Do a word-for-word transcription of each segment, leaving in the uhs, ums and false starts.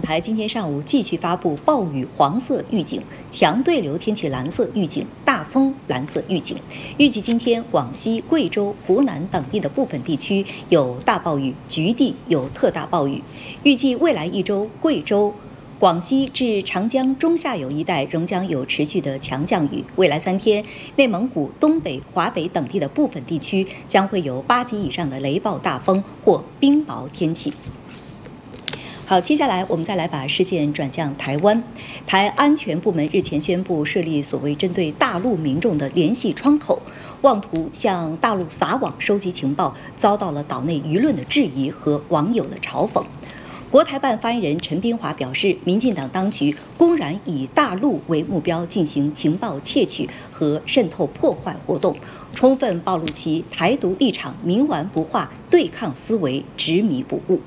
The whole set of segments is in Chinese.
台今天上午继续发布暴雨黄色预警、强对流天气蓝色预警、大风蓝色预警。预计今天广西、贵州、湖南等地的部分地区有大暴雨，局地有特大暴雨。预计未来一周，贵州、广西至长江中下游一带仍将有持续的强降雨。未来三天，内蒙古、东北、华北等地的部分地区将会有八级以上的雷暴大风或冰雹天气。好，接下来我们再来把视线转向台湾。台安全部门日前宣布设立所谓针对大陆民众的联系窗口，妄图向大陆撒网收集情报，遭到了岛内舆论的质疑和网友的嘲讽。国台办发言人陈斌华表示，民进党当局公然以大陆为目标进行情报窃取和渗透破坏活动，充分暴露其台独立场冥顽不化、对抗思维执迷不悟。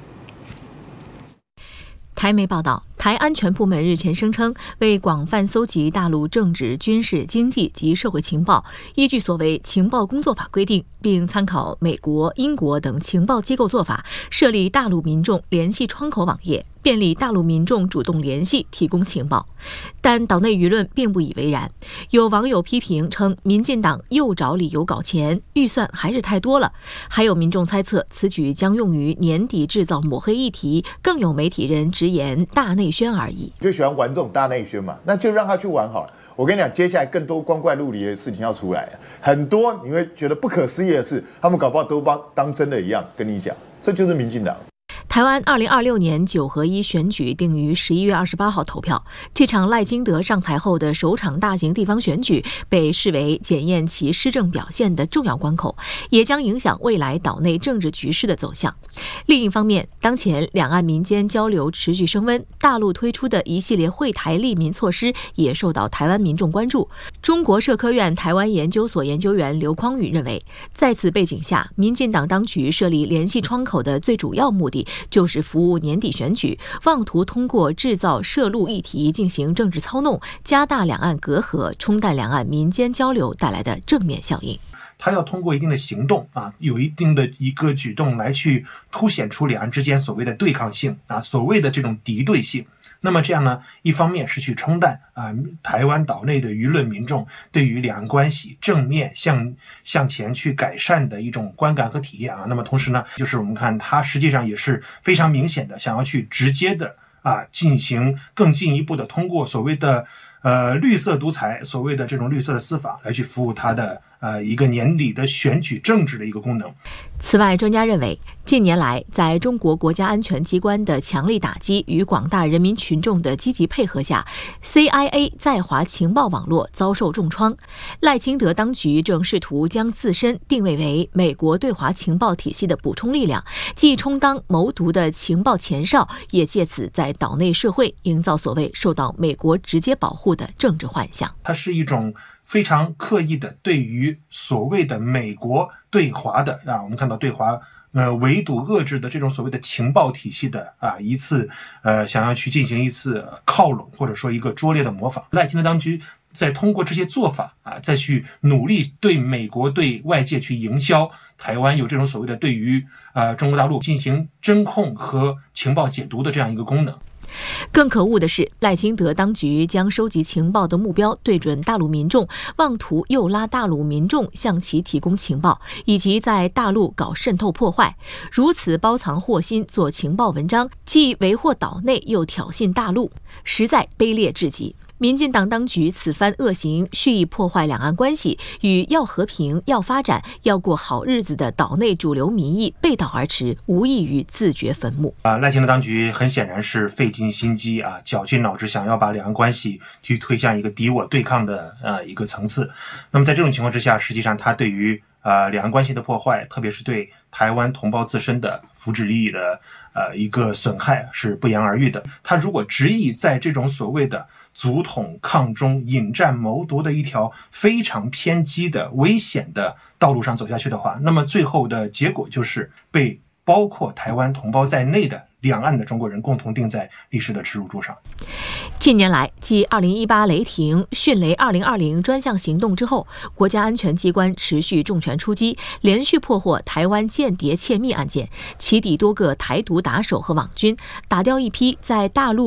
台媒报道，台安全部门日前声称，为广泛搜集大陆政治、军事、经济及社会情报，依据所谓情报工作法规定，并参考美国、英国等情报机构做法，设立大陆民众联系窗口网页，便利大陆民众主动联系提供情报。但岛内舆论并不以为然，有网友批评称，民进党又找理由搞钱，预算还是太多了。还有民众猜测此举将用于年底制造抹黑议题，更有媒体人直言大内宣而已。 就喜欢玩这种大内宣嘛，那就让他去玩好了。我跟你讲，接下来更多光怪陆离的事情要出来了，很多你会觉得不可思议的事，他们搞不好都当当真的一样跟你讲，这就是民进党。 台湾二零二六年九合一选举定于十一月二十八号投票。这场赖清德上台后的首场大型地方选举，被视为检验其施政表现的重要关口，也将影响未来岛内政治局势的走向。另一方面，当前两岸民间交流持续升温，大陆推出的一系列惠台利民措施也受到台湾民众关注。中国社科院台湾研究所研究员刘匡宇认为，在此背景下，民进党当局设立联系窗口的最主要目的就是服务年底选举，妄图通过制造涉陆议题进行政治操弄，加大两岸隔阂，冲淡两岸民间交流带来的正面效应。 他要通过一定的行动啊，有一定的一个举动来去凸显出两岸之间所谓的对抗性啊，所谓的这种敌对性。那么这样呢，一方面是去冲淡啊台湾岛内的舆论民众对于两岸关系正面向向前去改善的一种观感和体验啊。那么同时呢，就是我们看它实际上也是非常明显的想要去直接的啊进行更进一步的通过所谓的呃绿色独裁，所谓的这种绿色的司法来去服务它的呃一个年底的选举政治的一个功能。 此外，专家认为，近年来在中国国家安全机关的强力打击与广大人民群众的积极配合下， C I A 在华情报网络遭受重创。赖清德当局正试图将自身定位为美国对华情报体系的补充力量，既充当谋独的情报前哨，也借此在岛内社会营造所谓受到美国直接保护的政治幻象。 它是一种非常刻意的对于所谓的美国对华的啊，我们看到对华呃围堵遏制的这种所谓的情报体系的啊一次呃想要去进行一次靠拢，或者说一个拙劣的模仿。赖清德当局在通过这些做法啊，再去努力对美国对外界去营销台湾有这种所谓的对于呃中国大陆进行侦控和情报解读的这样一个功能。 更可恶的是，赖清德当局将收集情报的目标对准大陆民众，妄图诱拉大陆民众向其提供情报，以及在大陆搞渗透破坏。如此包藏祸心做情报文章，既为祸岛内又挑衅大陆，实在卑劣至极。民进党当局此番恶行，蓄意破坏两岸关系，与要和平、要发展、要过好日子的岛内主流民意背道而驰，无异于自掘坟墓。 啊，赖清德当局很显然是费尽心机啊，绞尽脑汁，想要把两岸关系去推向一个敌我对抗的呃一个层次。那么在这种情况之下，实际上他对于呃两岸关系的破坏，特别是对台湾同胞自身的福祉利益的呃一个损害是不言而喻的。他如果执意在这种所谓的阻统抗中、引战谋独的一条非常偏激的危险的道路上走下去的话，那么最后的结果就是被包括台湾同胞在内的两岸的中国人共同钉在历史的耻辱柱上。 近年来，继二零一八雷霆、迅雷二零二零专项行动之后，国家安全机关持续重拳出击，连续破获台湾间谍窃密案件，起底多个台独打手和网军，打掉一批在大陆